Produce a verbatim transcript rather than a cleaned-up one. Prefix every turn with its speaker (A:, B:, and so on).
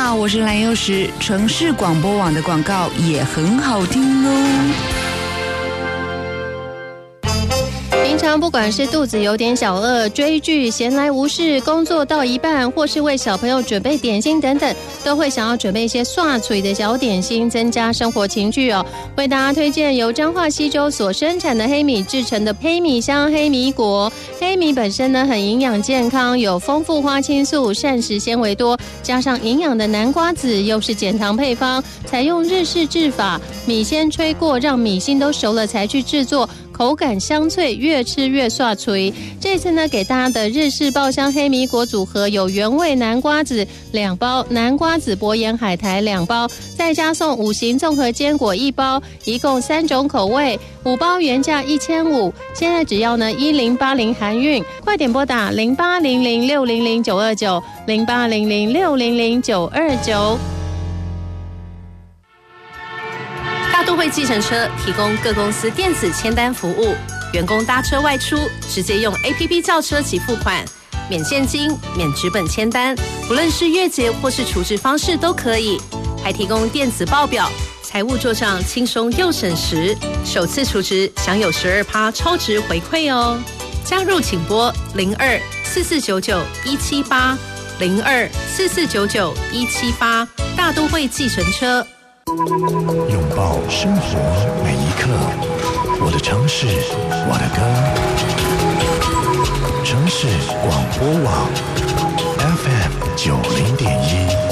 A: 好，我是蓝幼时。城市广播网的广告也很好听哦。
B: 平常不管是肚子有点小饿、追剧、闲来无事、工作到一半，或是为小朋友准备点心等等，都会想要准备一些刷嘴的小点心，增加生活情趣哦。为大家推荐由彰化溪州所生产的黑米制成的黑米香黑米果。黑米本身呢很营养健康，有丰富花青素、膳食纤维多，加上营养的南瓜子，又是减糖配方，采用日式制法，米先吹过，让米心都熟了才去制作。口感香脆，越吃越刷脆。这次呢，给大家的日式爆香黑米果组合有原味南瓜子两包，南瓜子薄盐海苔两包，再加送五行综合坚果一包，一共三种口味，五包原价一千五，现在只要呢一零八零含运，快点拨打零八零零六零零九二九零八零零六零零九二九。
C: 大都会计程车提供各公司电子签单服务，员工搭车外出直接用 A P P 叫车及付款，免现金、免纸本签单，不论是月结或是储值方式都可以，还提供电子报表，财务做账轻松又省时，首次储值享有 百分之十二 超值回馈哦。加入请拨零二四四九九一七八零二四四九九一七八，大都会计程车。
D: 拥抱生活每一刻，我的城市，我的歌。城市广播网 F M 九零点一。